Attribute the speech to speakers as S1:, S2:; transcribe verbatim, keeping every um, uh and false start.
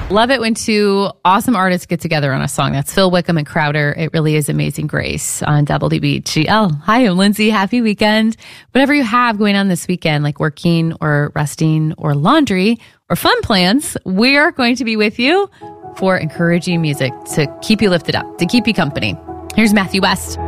S1: Love it when two awesome artists get together on a song. That's Phil Wickham and Crowder. It really is Amazing Grace on W B G L. Hi, I'm Lindsay. Happy weekend. Whatever you have going on this weekend, like working or resting or laundry or fun plans, we're going to be with you for encouraging music to keep you lifted up, to keep you company. Here's Matthew West.